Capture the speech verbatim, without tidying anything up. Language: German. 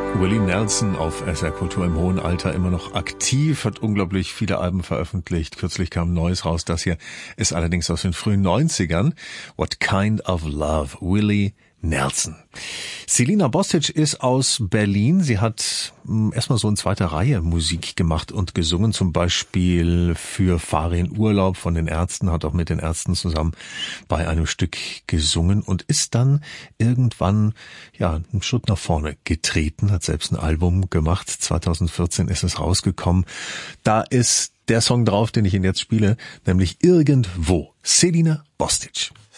Willie Nelson auf S R Kultur im hohen Alter immer noch aktiv, hat unglaublich viele Alben veröffentlicht. Kürzlich kam ein neues raus. Das hier ist allerdings aus den frühen neunzigern. What Kind of Love? Willie Nelson. Selina Bostic ist aus Berlin. Sie hat mh, erstmal so in zweiter Reihe Musik gemacht und gesungen, zum Beispiel für Fahre in Urlaub von den Ärzten, hat auch mit den Ärzten zusammen bei einem Stück gesungen und ist dann irgendwann ja einen Schritt nach vorne getreten, hat selbst ein Album gemacht. zweitausendvierzehn ist es rausgekommen. Da ist der Song drauf, den ich Ihnen jetzt spiele, nämlich Irgendwo. Selina Bostic.